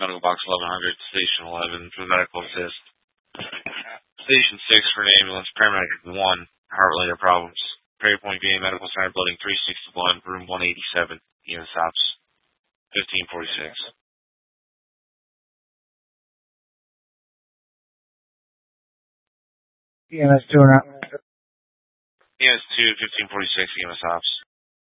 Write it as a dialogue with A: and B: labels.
A: medical box 1100, station 11 for medical assist. Station 6 for an ambulance, paramedic 1, heart-related problems. Prairie Point VA Medical Center, building 361, room 187, EMS Ops, 1546.
B: EMS 2 or not?
A: EMS 2, 1546, EMS Ops.